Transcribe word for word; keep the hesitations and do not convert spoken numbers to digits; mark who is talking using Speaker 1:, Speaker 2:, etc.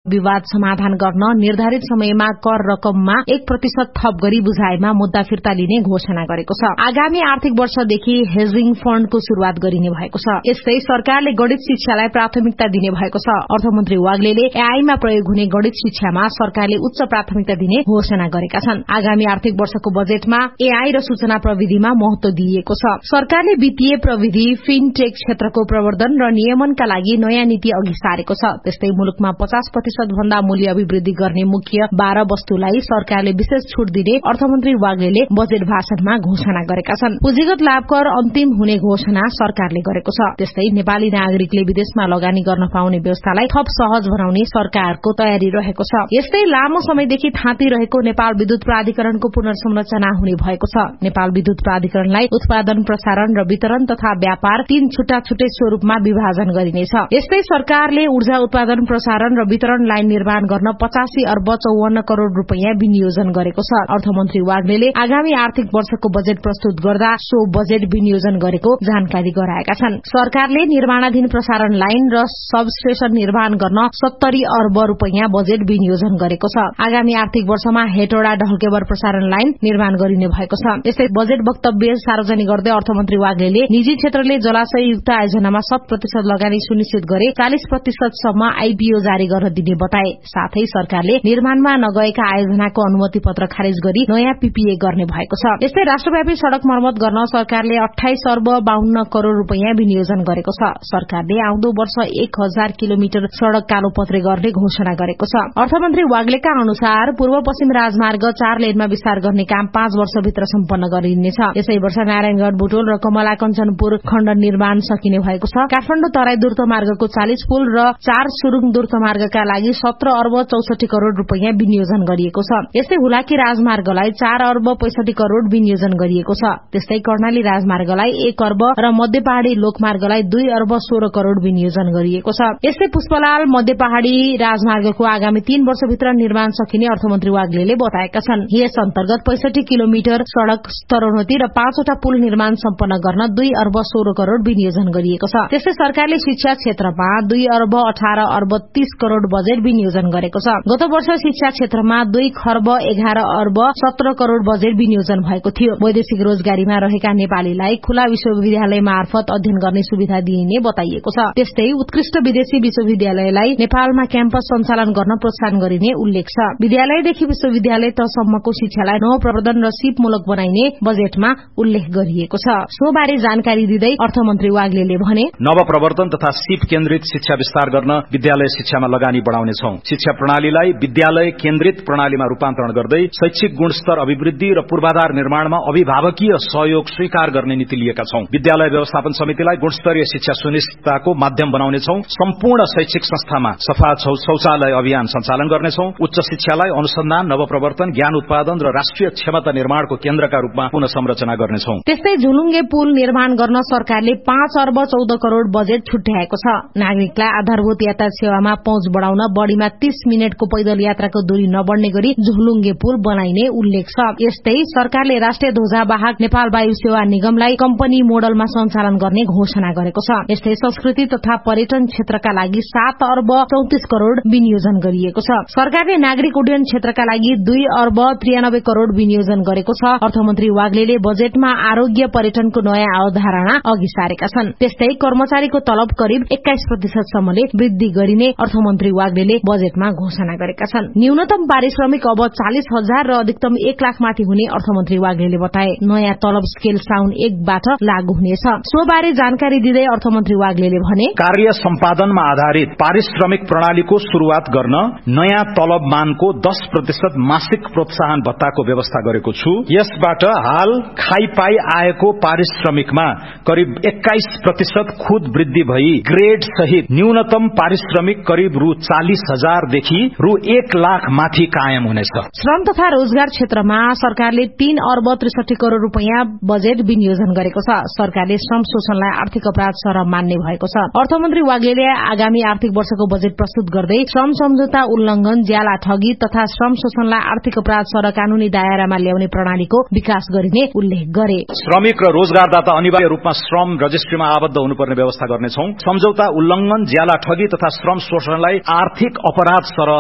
Speaker 1: विवाद समाधान गर्न निर्धारित समयमा कर रकममा एक प्रतिशत थप गरी बुझाएमा मुद्दा फिर्ता लिने घोषणा गरेको छ। आगामी आर्थिक वर्षदेखि हेजिङ फण्डको शुरूआत गरिने भएको छ। यस्तै सरकारले गणित शिक्षालाई प्राथमिकता दिने भएको छ। अर्थमन्त्री वाग्लेले एआईमा प्रयोग हुने गणित शिक्षामा सरकारले उच्च प्राथमिकता दिने घोषणा गरेका छन्। आगामी आर्थिक वर्षको बजेटमा एआई र सूचना प्रविधिमा महत्व दिइएको छ। सरकारले वित्तीय प्रविधि फिनटेक क्षेत्रको प्रवर्धन र नियमनका लागि नयाँ नीति अघि सारेको छ। त्यस्तै मुलुकमा पचास प्रतिशत भन्दा मूल्य अभिवृद्धि गर्ने मुख्य बाह्र वस्तुलाई सरकारले विशेष छूट दिने अर्थमन्त्री वाग्लेले बजेट भाषणमा घोषणा गरेका छन्। पुँजीगत लाभ कर अन्तिम हुने घोषणा सरकारले गरेको छ। त्यस्तै नेपाली नागरिकले विदेशमा लगानी गर्न पाउने व्यवस्थालाई थप सहज बनाउने सरकारको तयारी रहेको छ। यस्तै लामो समयदेखि थाँती रहेको नेपाल विद्युत प्राधिकरणको पुनर्संरचना हुने भएको छ। नेपाल विद्युत प्राधिकरणलाई उत्पादन, प्रसारण र वितरण तथा व्यापार तीन छुट्टा छुट्टै स्वरूपमा विभाजन गरिनेछ। यस्तै सरकारले ऊर्जा उत्पादन, प्रसारण र वितरण लाइन निर्माण गर्न पचासी अर्ब चौवन्न करोड़ रूपियाँ विनियोजन गरेको छ। अर्थमन्त्री वाग्लेले आगामी आर्थिक वर्षको बजेट प्रस्तुत गर्दा सो बजेट विनियोजन गरेको जानकारी गराएका छन्। सरकारले निर्माणाधीन प्रसारण लाइन र सबस्टेशन निर्माण गर्न सत्तरी अर्ब रूपियाँ बजेट विनियोजन गरेको छ। आगामी आर्थिक वर्षमा हेटौडा ढल्केवर प्रसारण लाइन निर्माण गरिने भएको छ। यस्तै बजेट वक्तव्य सार्वजनिक गर्दै अर्थमन्त्री वाग्लेले निजी क्षेत्रले जलाशययुक्त आयोजनामा शत प्रतिशत लगानी सुनिश्चित गरे चालिस प्रतिशतसम्म आईपीओ जारी गर्न दिने बताए। साथै सरकारले निर्माणमा नगएका आयोजनाको अनुमति पत्र खारेज गरी नयाँ पीपीए गर्ने भएको छ। यस्तै राष्ट्रव्यापी सड़क मर्मत गर्न सरकारले अठाइस अर्ब बाहन्न करोड़ रूपियाँ विनियोजन गरेको छ। सरकारले आउँदो वर्ष एक हजार किलोमिटर सड़क कालोपत्रे गर्ने घोषणा गरेको छ। अर्थमन्त्री वाग्लेका अनुसार पूर्व पश्चिम राजमार्ग चार लेनमा विस्तार गर्ने काम पाँच वर्षभित्र सम्पन्न गरिनेछ। यसै वर्ष नारायणगढ़ बुटोल र कमला कञ्चनपुर खण्ड निर्माण सकिने भएको छ। काठमाडौँ तराई द्रुत मार्गको चालिस पुल र चार सुरुङ द्रुत मार्गका लागि सत्र अर्ब चौसठी करोड़ रूपियाँ विनियोजन गरिएको छ। यस्तै हुलाकी राजमार्गलाई चार अर्ब पैंसठी करोड़ विनियोजन गरिएको छ। त्यस्तै कर्णाली राजमार्गलाई एक अर्ब र मध्य पहाड़ी लोकमार्गलाई दुई अर्ब सोह्र करोड़ विनियोजन गरिएको छ। यस्तै पुष्पलाल मध्य पहाड़ी राजमार्गको आगामी तीन वर्षभित्र निर्माण सकिने अर्थमन्त्री वाग्लेले बताएका छन्। यस अन्तर्गत पैंसठी किलोमिटर सड़क स्तरोन्नति र पाँचवटा पुल निर्माण सम्पन्न गर्न दुई अर्ब सोह्र करोड़ विनियोजन गरिएको छ। त्यस्तै सरकारले शिक्षा क्षेत्रमा दुई अर्ब अठार अर्ब तीस करोड़ बजेट विनियोजन गरेको छ। गत वर्ष शिक्षा क्षेत्रमा दुई खर्ब एघार अर्ब सत्र करोड़ बजेट विनियोजन भएको थियो। वैदेशिक रोजगारीमा रहेका नेपालीलाई खुला विश्वविद्यालय मार्फत अध्ययन गर्ने सुविधा दिइने बताइएको छ। त्यस्तै उत्कृष्ट विदेशी विश्वविद्यालयलाई नेपालमा क्याम्पस सञ्चालन गर्न प्रोत्साहन गरिने उल्लेख छ। विद्यालयदेखि विश्वविद्यालय तहसम्मको शिक्षालाई नवप्रवर्धन र सिपमूलक बनाइने बजेटमा उल्लेख गरिएको छ। सोबारे जानकारी दिँदै अर्थमन्त्री वाग्लेले भने,
Speaker 2: नवप्रवर्तन तथा सिप केन्द्रित शिक्षा विस्तार गर्न विद्यालय शिक्षामा लगानी बढ़ाउनेछौं। शिक्षा प्रणालीलाई विद्यालय केन्द्रित प्रणालीमा रूपान्तरण गर्दै शैक्षिक गुणस्तर अभिवृद्धि र पूर्वाधार निर्माणमा अभिभावकीय सहयोग स्वीकार गर्ने नीति लिएका छौं। विद्यालय व्यवस्थापन समितिलाई गुणस्तरीय शिक्षा सुनिश्चितताको माध्यम बनाउनेछौं। सम्पूर्ण शैक्षिक संस्थामा सफा शौचालय अभियान सञ्चालन गर्नेछौं। उच्च शिक्षालाई अनुसन्धान, नवप्रवर्तन, ज्ञान उत्पादन र राष्ट्रिय क्षमता निर्माणको केन्द्रका रूपमा पुनः संरचना गर्नेछौं।
Speaker 1: त्यस्तै झुलुङ्गे पुल निर्माण गर्न सरकारले पाँच अर्ब चौध करोड़ बजेट छुट्याएको छ। नागरिकलाई आधारभूत यातायात सेवामा पहुँच बढ़ाउन बढ़ीमा तीस मिनटको पैदल यात्राको दूरी नबढ़ने गरी झुलुङ्गे पुल बनाइने उल्लेख छ। यस्तै सरकारले राष्ट्रिय ध्वजावाहक नेपाल वायु सेवा निगमलाई कम्पनी मोडलमा सञ्चालन गर्ने घोषणा गरेको छ। यस्तै संस्कृति तथा पर्यटन क्षेत्रका लागि सात अर्ब चौतिस करोड़ विनियोजन गरिएको छ। सरकारले नागरिक उड्डयन क्षेत्रका लागि दुई अर्ब त्रियानब्बे करोड़ विनियोजन गरेको छ। अर्थमन्त्री वाग्लेले बजेटमा आरोग्य पर्यटनको नयाँ अवधारणा अघि सारेका छन्। त्यस्तै कर्मचारीको तलब करिब एक्काइस प्रतिशतसम्मले वृद्धि गरिने अर्थमन्त्री वाग्लेले बजेटमा घोषणा गरेका छन्। न्यूनतम पारिश्रमिक अब चालिस हजार र अधिकतम एक लाख माथि हुने अर्थमन्त्री वाग्लेले बताए। नयाँ तलब स्केल साउन एकबाट लागू हुनेछ। सोबारे जानकारी दिँदै अर्थमन्त्री वाग्लेले भने,
Speaker 2: कार्य सम्पादनमा आधारित पारिश्रमिक प्रणालीको शुरूआत गर्न नयाँ तलब मानको दस प्रतिशत मासिक प्रोत्साहन भत्ताको व्यवस्था गरेको छु। यसबाट हाल खाइपाई आएको पारिश्रमिकमा करिब एक्काइस प्रतिशत खुद वृद्धि भई ग्रेड सहित न्यूनतम पारिश्रमिक करिब रु चालिस हजारदेखि रु एक लाख माथि कायम हुनेछ।
Speaker 1: श्रम तथा रोजगार क्षेत्रमा सरकारले तीन अर्ब त्रिसठी करोड़ रूपियाँ बजेट विनियोजन गरेको छ। सरकारले श्रम शोषणलाई आर्थिक अपराध सरह मान्ने भएको छ। अर्थमन्त्री वाग्लेले आगामी आर्थिक वर्षको बजेट प्रस्तुत गर्दै श्रम सम्झौता उल्लंघन, ज्याला ठगी तथा श्रम शोषणलाई आर्थिक अपराध सरह कानूनी दायरामा ल्याउने प्रणालीको विकास गरिने उल्लेख गरे।
Speaker 2: श्रमिक र रोजगारदाता अनिवार्य रूपमा श्रम रजिस्ट्रीमा आबद्ध हुनुपर्ने व्यवस्था गर्नेछौं। सम्झौता उल्लंघन, ज्याला ठगी तथा श्रम शोषणलाई आर्थिक अपराध सरह